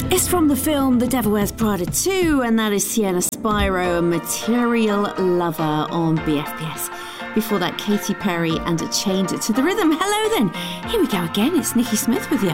It's from the film The Devil Wears Prada 2, and that is Sienna Spyro and Material Lover on BFBS. Before that, Katy Perry and A Chained to the Rhythm. Hello then, here we go again, it's Nikki Smith with you.